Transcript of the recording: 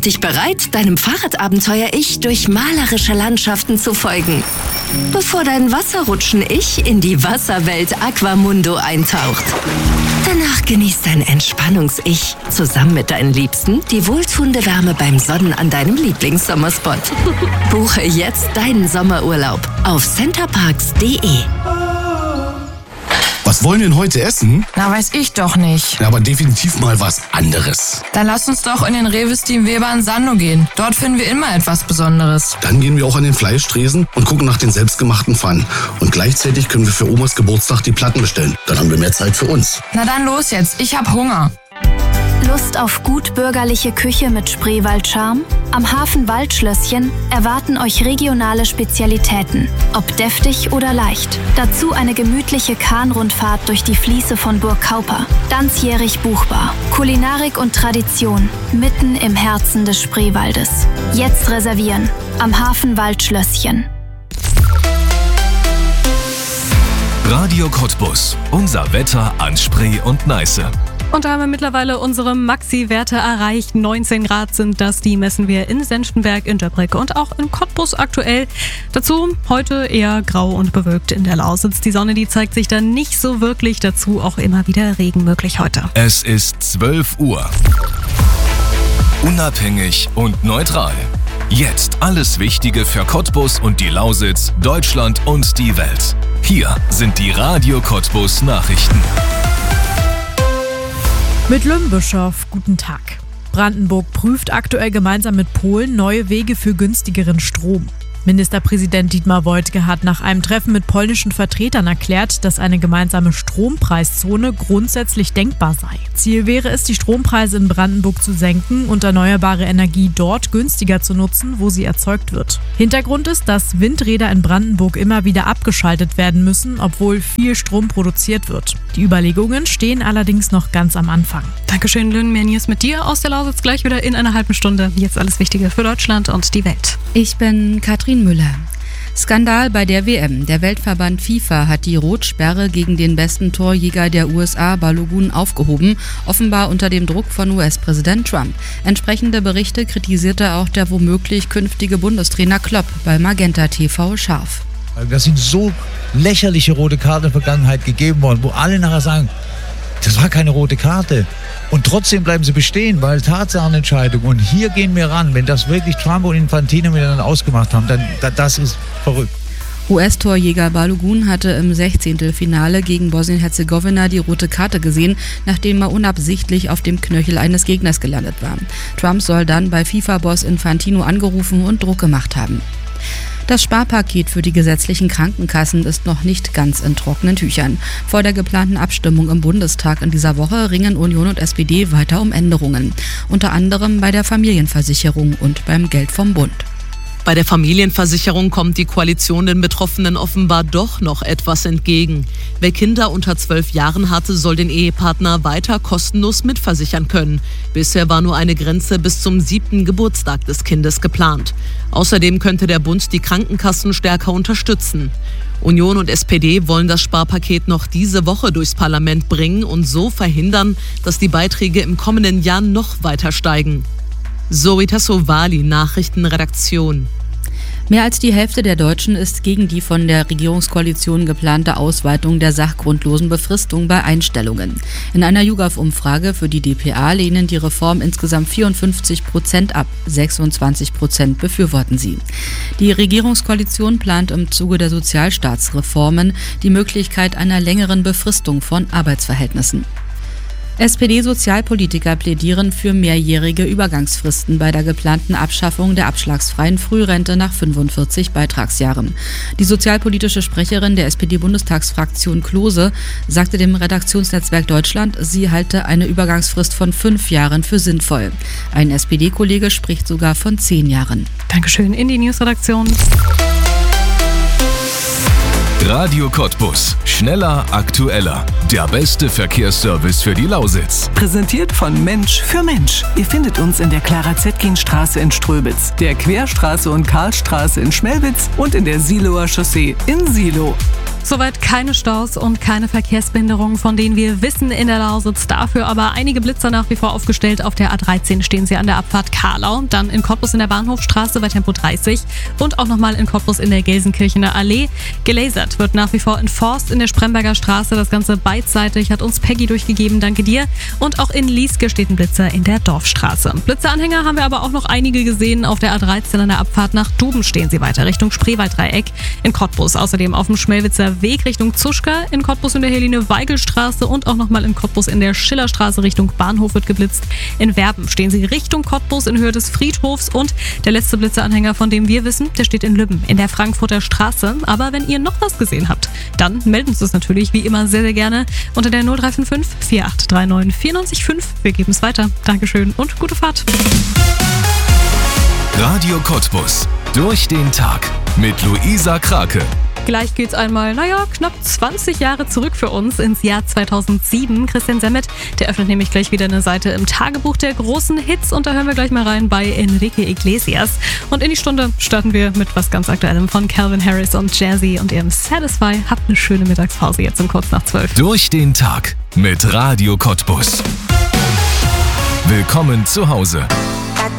dich bereit, deinem Fahrradabenteuer-Ich durch malerische Landschaften zu folgen, bevor dein Wasserrutschen-Ich in die Wasserwelt Aquamundo eintaucht. Danach genießt dein Entspannungs-Ich zusammen mit deinen Liebsten die wohltuende Wärme beim Sonnen an deinem Lieblingssommerspot. Buche jetzt deinen Sommerurlaub auf centerparks.de. Was wollen wir denn heute essen? Na, weiß ich doch nicht. Ja, aber definitiv mal was anderes. Dann lass uns doch in den Rewe Team Weber in Sando gehen. Dort finden wir immer etwas Besonderes. Dann gehen wir auch an den Fleischtresen und gucken nach den selbstgemachten Pfannen. Und gleichzeitig können wir für Omas Geburtstag die Platten bestellen. Dann haben wir mehr Zeit für uns. Na dann los jetzt, ich hab Hunger. Lust auf gut bürgerliche Küche mit Spreewald-Charme? Am Hafen Waldschlösschen erwarten euch regionale Spezialitäten, ob deftig oder leicht. Dazu eine gemütliche Kahnrundfahrt durch die Fließe von Burg Kauper. Ganzjährig buchbar. Kulinarik und Tradition mitten im Herzen des Spreewaldes. Jetzt reservieren. Am Hafen Waldschlösschen. Radio Cottbus. Unser Wetter an Spree und Neiße. Und da haben wir mittlerweile unsere Maxi-Werte erreicht. 19 Grad sind das, die messen wir in Senftenberg, in Döbricke und auch in Cottbus aktuell. Dazu heute eher grau und bewölkt in der Lausitz. Die Sonne, die zeigt sich dann nicht so wirklich. Dazu auch immer wieder Regen möglich heute. Es ist 12 Uhr. Unabhängig und neutral. Jetzt alles Wichtige für Cottbus und die Lausitz, Deutschland und die Welt. Hier sind die Radio Cottbus Nachrichten. Mit Lümbischow, guten Tag. Brandenburg prüft aktuell gemeinsam mit Polen neue Wege für günstigeren Strom. Ministerpräsident Dietmar Woidke hat nach einem Treffen mit polnischen Vertretern erklärt, dass eine gemeinsame Strompreiszone grundsätzlich denkbar sei. Ziel wäre es, die Strompreise in Brandenburg zu senken und erneuerbare Energie dort günstiger zu nutzen, wo sie erzeugt wird. Hintergrund ist, dass Windräder in Brandenburg immer wieder abgeschaltet werden müssen, obwohl viel Strom produziert wird. Die Überlegungen stehen allerdings noch ganz am Anfang. Dankeschön, Lynn. Mehr News mit dir aus der Lausitz gleich wieder in einer halben Stunde. Jetzt alles Wichtige für Deutschland und die Welt. Ich bin Katrin Müller. Skandal bei der WM. Der Weltverband FIFA hat die Rotsperre gegen den besten Torjäger der USA, Balogun, aufgehoben, offenbar unter dem Druck von US-Präsident Trump. Entsprechende Berichte kritisierte auch der womöglich künftige Bundestrainer Klopp bei Magenta TV scharf. Das sind so lächerliche rote Karten in der Vergangenheit gegeben worden, wo alle nachher sagen, das war keine rote Karte. Und trotzdem bleiben sie bestehen, weil Tatsachenentscheidung. Und hier gehen wir ran. Wenn das wirklich Trump und Infantino miteinander ausgemacht haben, dann das ist verrückt. US-Torjäger Balogun hatte im 16. Finale gegen Bosnien-Herzegowina die rote Karte gesehen, nachdem er unabsichtlich auf dem Knöchel eines Gegners gelandet war. Trump soll dann bei FIFA-Boss Infantino angerufen und Druck gemacht haben. Das Sparpaket für die gesetzlichen Krankenkassen ist noch nicht ganz in trockenen Tüchern. Vor der geplanten Abstimmung im Bundestag in dieser Woche ringen Union und SPD weiter um Änderungen. Unter anderem bei der Familienversicherung und beim Geld vom Bund. Bei der Familienversicherung kommt die Koalition den Betroffenen offenbar doch noch etwas entgegen. Wer Kinder unter 12 Jahren hatte, soll den Ehepartner weiter kostenlos mitversichern können. Bisher war nur eine Grenze bis zum 7. Geburtstag des Kindes geplant. Außerdem könnte der Bund die Krankenkassen stärker unterstützen. Union und SPD wollen das Sparpaket noch diese Woche durchs Parlament bringen und so verhindern, dass die Beiträge im kommenden Jahr noch weiter steigen. Zoe Tassovali, Nachrichtenredaktion. Mehr als die Hälfte der Deutschen ist gegen die von der Regierungskoalition geplante Ausweitung der sachgrundlosen Befristung bei Einstellungen. In einer YouGov-Umfrage für die dpa lehnen die Reform insgesamt 54% ab, 26% befürworten sie. Die Regierungskoalition plant im Zuge der Sozialstaatsreformen die Möglichkeit einer längeren Befristung von Arbeitsverhältnissen. SPD-Sozialpolitiker plädieren für mehrjährige Übergangsfristen bei der geplanten Abschaffung der abschlagsfreien Frührente nach 45 Beitragsjahren. Die sozialpolitische Sprecherin der SPD-Bundestagsfraktion Klose sagte dem Redaktionsnetzwerk Deutschland, sie halte eine Übergangsfrist von 5 Jahren für sinnvoll. Ein SPD-Kollege spricht sogar von 10 Jahren. Dankeschön. In die Newsredaktion. Radio Cottbus. Schneller, aktueller. Der beste Verkehrsservice für die Lausitz. Präsentiert von Mensch für Mensch. Ihr findet uns in der Clara-Zetkin-Straße in Ströbitz, der Querstraße und Karlstraße in Schmelwitz und in der Siloer Chaussee in Silo. Soweit keine Staus und keine Verkehrsbehinderungen, von denen wir wissen in der Lausitz. Dafür aber einige Blitzer nach wie vor aufgestellt. Auf der A13 stehen sie an der Abfahrt Karlau, dann in Cottbus in der Bahnhofstraße bei Tempo 30 und auch nochmal in Cottbus in der Gelsenkirchener Allee. Gelasert wird nach wie vor in Forst in der Spremberger Straße. Das Ganze beidseitig, hat uns Peggy durchgegeben, danke dir. Und auch in Lieske steht ein Blitzer in der Dorfstraße. Blitzeranhänger haben wir aber auch noch einige gesehen. Auf der A13 an der Abfahrt nach Duben stehen sie weiter Richtung Spreewalddreieck. In Cottbus außerdem auf dem Schmelwitzer Weg Richtung Zuschka, in Cottbus in der Helene-Weigel-Straße und auch nochmal in Cottbus in der Schillerstraße Richtung Bahnhof wird geblitzt. In Werben stehen sie Richtung Cottbus in Höhe des Friedhofs und der letzte Blitzeranhänger, von dem wir wissen, der steht in Lübben in der Frankfurter Straße. Aber wenn ihr noch was gesehen habt, dann melden uns das natürlich wie immer sehr, sehr gerne unter der 0355 4839 94,5. Wir geben es weiter. Dankeschön und gute Fahrt. Radio Cottbus. Durch den Tag mit Luisa Krake. Gleich geht's einmal, knapp 20 Jahre zurück für uns ins Jahr 2007. Christian Semmet, der öffnet nämlich gleich wieder eine Seite im Tagebuch der großen Hits und da hören wir gleich mal rein bei Enrique Iglesias. Und in die Stunde starten wir mit was ganz Aktuellem von Calvin Harris und Jazzy und ihrem Satisfy. Habt eine schöne Mittagspause jetzt um kurz nach 12. Durch den Tag mit Radio Cottbus. Willkommen zu Hause.